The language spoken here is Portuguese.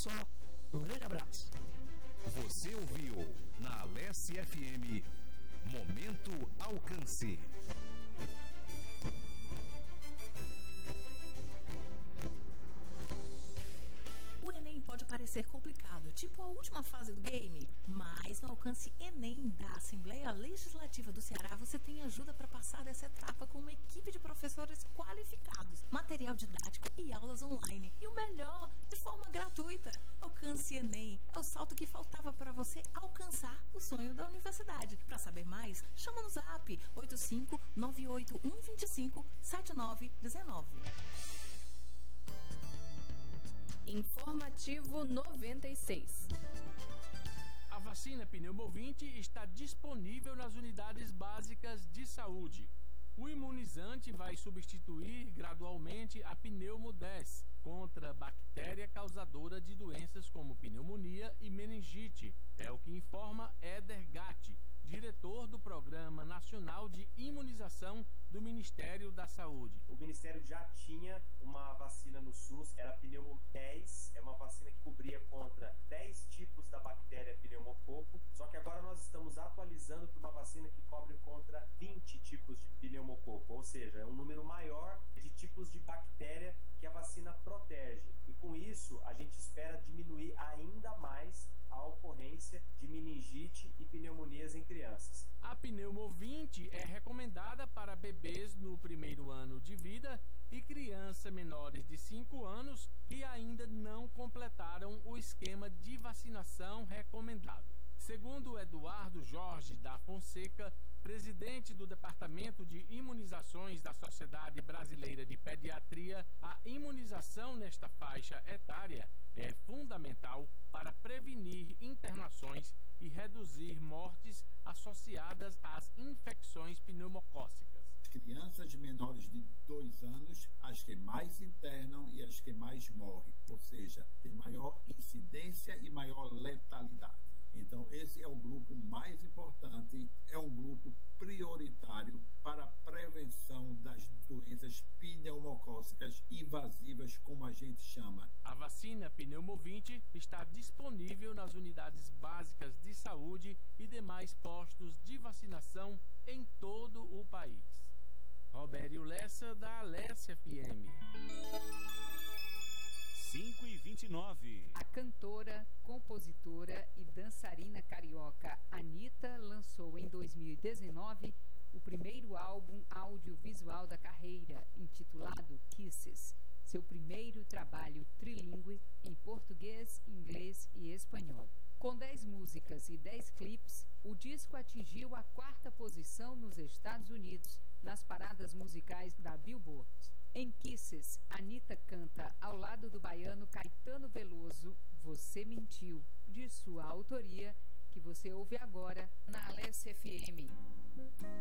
só. Um grande abraço. Você ouviu na Alesse FM Momento Alcance. O Enem pode parecer complicado, tipo a última fase do game, mas no Alcance Enem da Assembleia Legislativa do Ceará você tem ajuda para passar dessa etapa com uma equipe de professores qualificados, material didático e aulas online. E o melhor, de forma gratuita. Alcance Enem é o salto que faltava para você alcançar o sonho da universidade. Para saber mais, chama no zap 85-98125-7919. Informativo 96. A vacina Pneumovinte está disponível nas unidades básicas de saúde. O imunizante vai substituir gradualmente a pneumo 10 contra bactéria causadora de doenças como pneumonia e meningite. É o que informa Éder Gatti, diretor do Programa Nacional de Imunização do Ministério da Saúde. O Ministério já tinha uma vacina no SUS, era a pneumo 10, é uma vacina que cobria contra 10 tipos da bactéria pneumococo, só que agora nós estamos atualizando para uma vacina que cobre contra 20 tipos de pneumococo, ou seja, é um número maior de tipos de bactéria que a vacina protege. E com isso, a gente espera diminuir ainda mais a ocorrência de meningite e pneumonias em crianças. A Pneumovinte é recomendada para bebês no primeiro ano de vida e crianças menores de 5 anos que ainda não completaram o esquema de vacinação recomendado. Segundo Eduardo Jorge da Fonseca, presidente do Departamento de Imunizações da Sociedade Brasileira de Pediatria, a imunização nesta faixa etária é fundamental para prevenir internações e reduzir mortes associadas às infecções pneumocócicas. Crianças de menores de 2 anos, as que mais internam e as que mais morrem, ou seja, tem maior incidência e maior letalidade. Então, esse é o grupo mais importante, é um grupo prioritário para a prevenção das doenças pneumocócicas invasivas, como a gente chama. A vacina Pneumovinte está disponível nas unidades básicas de saúde e demais postos de vacinação em todo o país. Robério Lessa, da Alesse FM. 5h29. A cantora, compositora e dançarina carioca Anitta lançou em 2019 o primeiro álbum audiovisual da carreira, intitulado Kisses, seu primeiro trabalho trilingüe em português, inglês e espanhol. Com 10 músicas e 10 clipes, o disco atingiu a 4ª posição nos Estados Unidos nas paradas musicais da Billboard. Em Kisses, Anitta canta ao lado do baiano Caetano Veloso Você Mentiu, de sua autoria, que você ouve agora na Alesse FM.